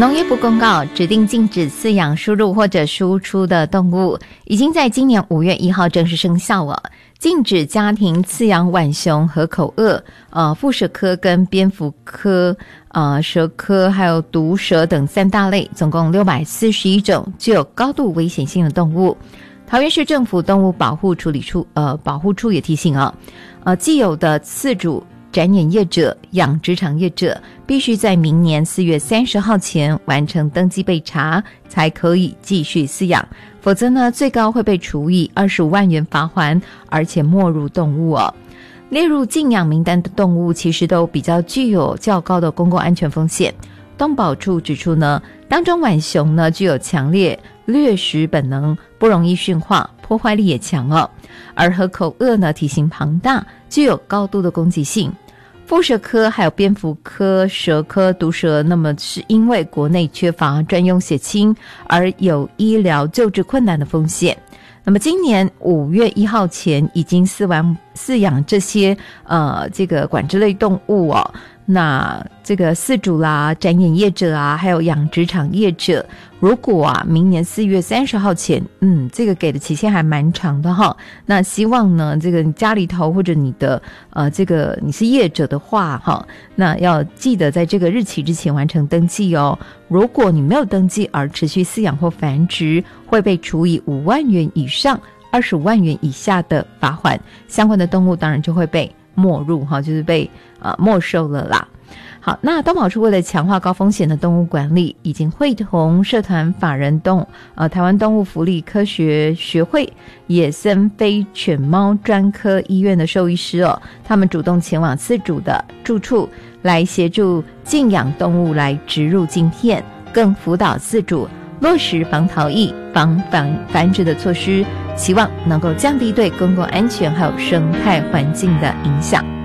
农业部公告，指定禁止饲养、输入或者输出的动物，已经在今年5月1号正式生效了。禁止家庭饲养浣熊、河口鳄、腹蛇科跟蝙蝠科、蛇科还有毒蛇等3大类，总共641种具有高度危险性的动物。桃园市政府动物保护处保护处也提醒既有的饲主、展演业者、养殖场业者必须在明年4月30号前完成登记备查，才可以继续饲养，否则呢，最高会被处以25万元罚锾，而且没入动物列入禁养名单的动物其实都比较具有较高的公共安全风险。动保处指出呢，当中浣熊呢具有强烈掠食本能，不容易驯化，破坏力也强而河口鳄呢体型庞大，具有高度的攻击性。腹蛇科还有蝙蝠科、蛇科、毒蛇，那么是因为国内缺乏专用血清而有医疗救治困难的风险。那么今年5月1号前已经饲养这些这个管制类动物那这个饲主啦、展演业者还有养殖场业者，如果明年4月30号前，这个给的期限还蛮长的那希望呢，这个你家里头或者你的这个你是业者的话那要记得在这个日期之前完成登记如果你没有登记而持续饲养或繁殖，会被处以5万元以上25万元以下的罚锾，相关的动物当然就会被没入就是被没收了啦。好，那动保处为了强化高风险的动物管理，已经会同社团法人台湾动物福利科学学会野生非犬猫专科医院的兽医师他们主动前往饲主的住处来协助禁养动物来植入晶片，更辅导饲主落实防逃逸、防繁殖的措施，希望能够降低对公共安全还有生态环境的影响。